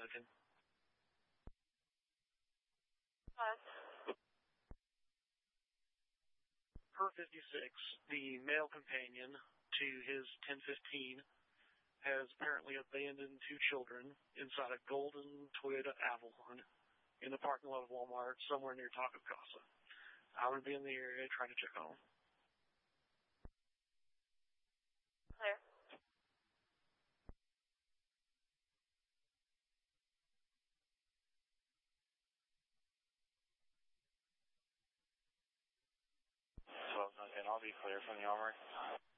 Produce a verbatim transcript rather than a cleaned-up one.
Pelican. What? Per fifty-six, the male companion to his ten fifteen has apparently abandoned two children inside a golden Toyota Avalon in the parking lot of Walmart somewhere near Taco Casa. I'm going to be in the area trying to check on them. Clear. twelve, okay, I'll be clear from the armory.